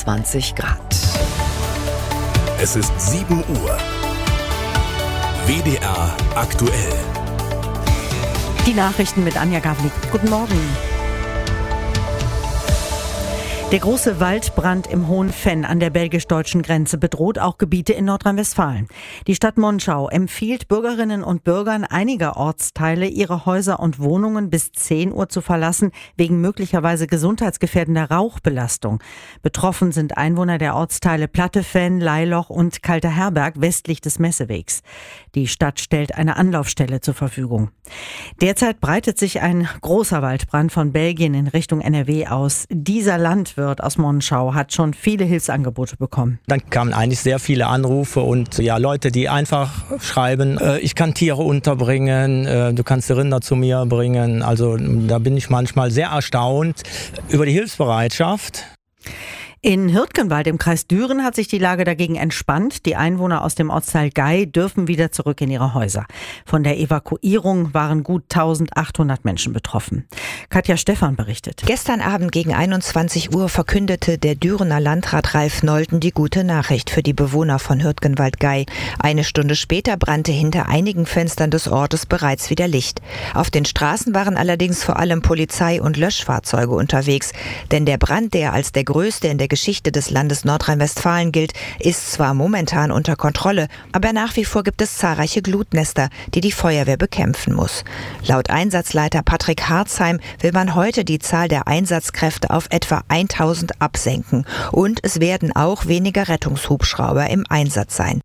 21 Grad. Es ist 7 Uhr. WDR aktuell. Die Nachrichten mit Anja Gavlik. Guten Morgen. Der große Waldbrand im Hohenfenn an der belgisch-deutschen Grenze bedroht auch Gebiete in Nordrhein-Westfalen. Die Stadt Monschau empfiehlt Bürgerinnen und Bürgern einiger Ortsteile, ihre Häuser und Wohnungen bis 10 Uhr zu verlassen, wegen möglicherweise gesundheitsgefährdender Rauchbelastung. Betroffen sind Einwohner der Ortsteile Plattefenn, Leiloch und Kalter Herberg westlich des Messewegs. Die Stadt stellt eine Anlaufstelle zur Verfügung. Derzeit breitet sich ein großer Waldbrand von Belgien in Richtung NRW aus. Dieser Landwirt aus Monschau hat schon viele Hilfsangebote bekommen. Dann kamen eigentlich sehr viele Anrufe und Leute, die einfach schreiben, ich kann Tiere unterbringen, du kannst die Rinder zu mir bringen. Also da bin ich manchmal sehr erstaunt über die Hilfsbereitschaft. In Hürtgenwald im Kreis Düren hat sich die Lage dagegen entspannt. Die Einwohner aus dem Ortsteil Gey dürfen wieder zurück in ihre Häuser. Von der Evakuierung waren gut 1800 Menschen betroffen. Katja Stephan berichtet. Gestern Abend gegen 21 Uhr verkündete der Dürener Landrat Ralf Nolten die gute Nachricht für die Bewohner von Hürtgenwald-Gey. Eine Stunde später brannte hinter einigen Fenstern des Ortes bereits wieder Licht. Auf den Straßen waren allerdings vor allem Polizei und Löschfahrzeuge unterwegs. Denn der Brand, der als der größte in der Geschichte des Landes Nordrhein-Westfalen gilt, ist zwar momentan unter Kontrolle, aber nach wie vor gibt es zahlreiche Glutnester, die die Feuerwehr bekämpfen muss. Laut Einsatzleiter Patrick Harzheim will man heute die Zahl der Einsatzkräfte auf etwa 1000 absenken. Und es werden auch weniger Rettungshubschrauber im Einsatz sein.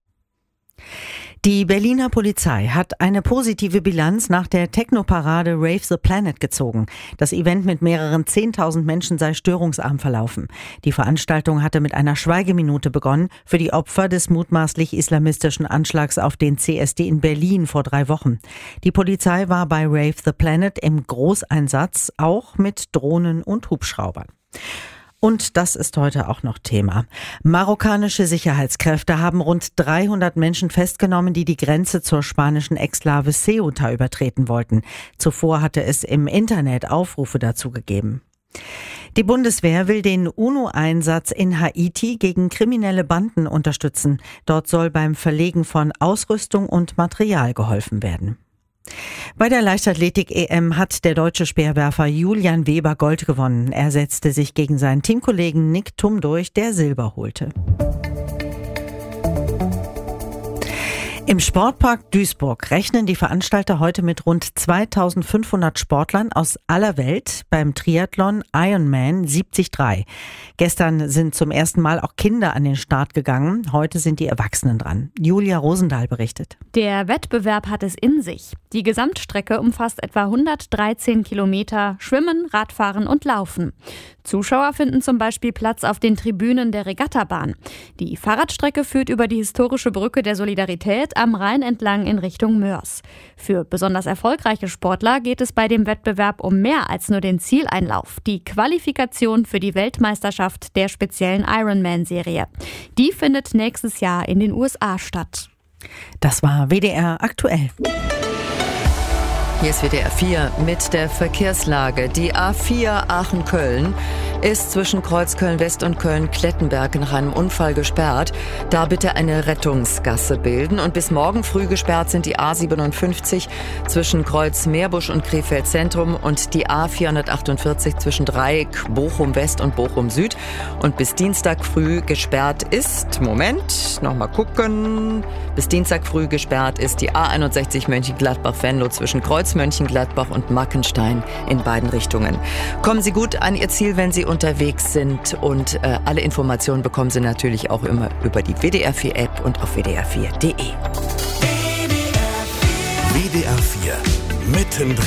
Die Berliner Polizei hat eine positive Bilanz nach der Techno-Parade Rave the Planet gezogen. Das Event mit mehreren 10.000 Menschen sei störungsarm verlaufen. Die Veranstaltung hatte mit einer Schweigeminute begonnen für die Opfer des mutmaßlich islamistischen Anschlags auf den CSD in Berlin vor 3 Wochen. Die Polizei war bei Rave the Planet im Großeinsatz, auch mit Drohnen und Hubschraubern. Und das ist heute auch noch Thema. Marokkanische Sicherheitskräfte haben rund 300 Menschen festgenommen, die die Grenze zur spanischen Exklave Ceuta übertreten wollten. Zuvor hatte es im Internet Aufrufe dazu gegeben. Die Bundeswehr will den UNO-Einsatz in Haiti gegen kriminelle Banden unterstützen. Dort soll beim Verlegen von Ausrüstung und Material geholfen werden. Bei der Leichtathletik-EM hat der deutsche Speerwerfer Julian Weber Gold gewonnen. Er setzte sich gegen seinen Teamkollegen Nick Thum durch, der Silber holte. Im Sportpark Duisburg rechnen die Veranstalter heute mit rund 2500 Sportlern aus aller Welt beim Triathlon Ironman 73. Gestern sind zum ersten Mal auch Kinder an den Start gegangen. Heute sind die Erwachsenen dran. Julia Rosendahl berichtet. Der Wettbewerb hat es in sich. Die Gesamtstrecke umfasst etwa 113 Kilometer Schwimmen, Radfahren und Laufen. Zuschauer finden zum Beispiel Platz auf den Tribünen der Regattabahn. Die Fahrradstrecke führt über die historische Brücke der Solidarität am Rhein entlang in Richtung Mörs. Für besonders erfolgreiche Sportler geht es bei dem Wettbewerb um mehr als nur den Zieleinlauf, die Qualifikation für die Weltmeisterschaft der speziellen Ironman-Serie. Die findet nächstes Jahr in den USA statt. Das war WDR aktuell. Hier ist WDR 4 mit der Verkehrslage. Die A4 Aachen-Köln ist zwischen Kreuzköln-West und Köln-Klettenberg nach einem Unfall gesperrt. Da bitte eine Rettungsgasse bilden. Und bis morgen früh gesperrt sind die A57 zwischen Kreuz-Meerbusch und Krefeld-Zentrum und die A448 zwischen Dreieck, Bochum-West und Bochum-Süd. Und bis Dienstag früh gesperrt ist, nochmal gucken. Bis Dienstag früh gesperrt ist die A61 Mönchengladbach-Venlo zwischen Kreuz-Mönchengladbach und Mackenstein in beiden Richtungen. Kommen Sie gut an Ihr Ziel, wenn Sie unterwegs sind, und alle Informationen bekommen Sie natürlich auch immer über die WDR 4 App und auf wdr4.de. WDR 4 mittendrin.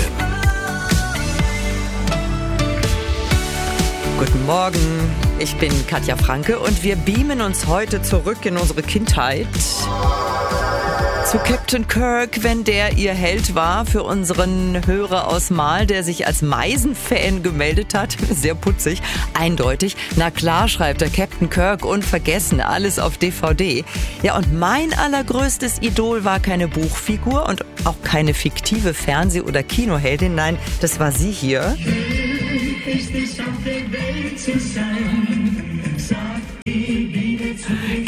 Guten Morgen, ich bin Katja Franke und wir beamen uns heute zurück in unsere Kindheit. Zu Captain Kirk, wenn der ihr Held war, für unseren Hörer aus Mahl, der sich als Meisen-Fan gemeldet hat. Sehr putzig, eindeutig. Na klar, schreibt der Captain Kirk, unvergessen, alles auf DVD. Ja, und mein allergrößtes Idol war keine Buchfigur und auch keine fiktive Fernseh- oder Kinoheldin. Nein, das war sie hier. Ist es auf der Welt zu sein, sagt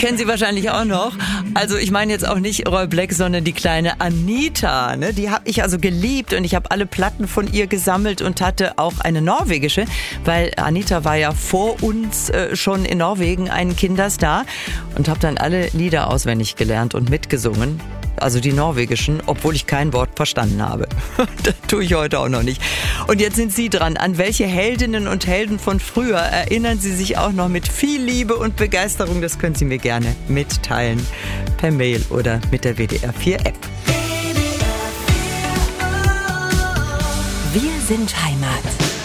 kennen Sie wahrscheinlich auch noch. Also ich meine jetzt auch nicht Roy Black, sondern die kleine Anita. Ne? Die habe ich also geliebt und ich habe alle Platten von ihr gesammelt und hatte auch eine norwegische, weil Anita war ja vor uns schon in Norwegen ein Kinderstar und habe dann alle Lieder auswendig gelernt und mitgesungen. Also die norwegischen, obwohl ich kein Wort verstanden habe. Das tue ich heute auch noch nicht. Und jetzt sind Sie dran. An welche Heldinnen und Helden von früher erinnern Sie sich auch noch mit viel Liebe und Begeisterung? Das können Sie mir gerne mitteilen. Per Mail oder mit der WDR 4 App. Wir sind Heimat.